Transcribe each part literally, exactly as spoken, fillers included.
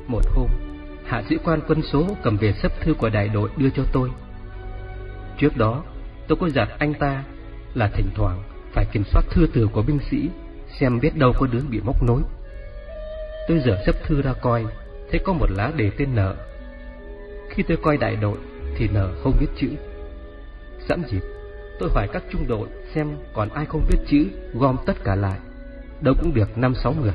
Một hôm, hạ sĩ quan quân số cầm về sấp thư của đại đội đưa cho tôi. Trước đó, tôi có dặn anh ta là thỉnh thoảng phải kiểm soát thư từ của binh sĩ, xem biết đâu có đứa bị móc nối. Tôi dở sấp thư ra coi, thấy có một lá đề tên Nợ. Khi tôi coi đại đội thì Nợ không biết chữ. Sẵn dịp, tôi hỏi các trung đội xem còn ai không biết chữ, gom tất cả lại, đâu cũng được năm sáu người.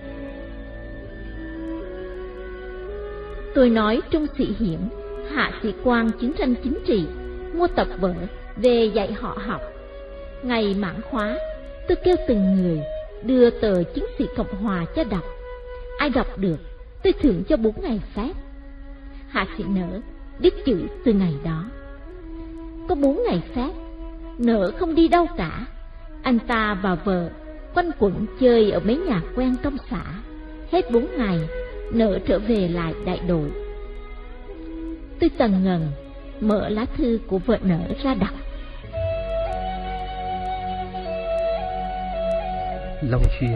Tôi nói Trung Sĩ Hiển, hạ sĩ quan chiến tranh chính trị, mua tập vở về dạy họ học. Ngày mãn khóa, tôi kêu từng người đưa tờ Chiến sĩ Cộng Hòa cho đọc. Ai đọc được, tôi thưởng cho bốn ngày phép. Hạ sĩ Nở biết chữ từ ngày đó. Có bốn ngày phép, Nở không đi đâu cả. Anh ta và vợ quanh quẩn chơi ở mấy nhà quen trong xã. Hết bốn ngày, Nở trở về lại đại đội. Tôi tần ngần mở lá thư của vợ Nở ra đọc. Long Xuyên,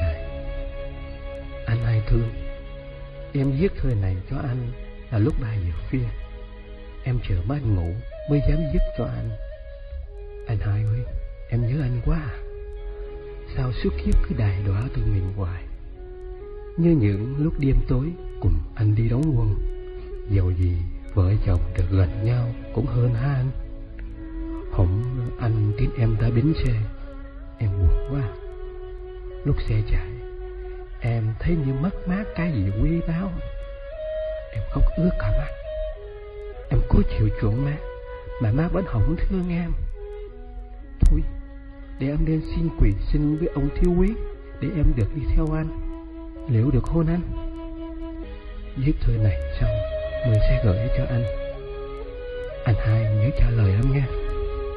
anh hai thương, em viết thư này cho anh là lúc ba giờ khuya. Em chờ ba anh ngủ mới dám viết cho anh. Anh hai ơi, em nhớ anh quá. Sao suốt kiếp cứ đài đọa từ mình hoài. Như những lúc đêm tối cùng anh đi đóng quân. Dầu gì vợ chồng được gần nhau cũng hơn ha anh. Hổng anh tin em đã bến xe, em buồn quá. Lúc xe chạy, em thấy như mất mát cái gì quý báu. Em khóc ướt cả mắt. Em cố chịu chuộng má, mà má vẫn không thương em. Thôi, để em lên xin quỳ xin với ông thiếu quý, để em được đi theo anh, liệu được hôn anh. Viết thư này xong, mình sẽ gửi cho anh. Anh hai nhớ trả lời em nghe.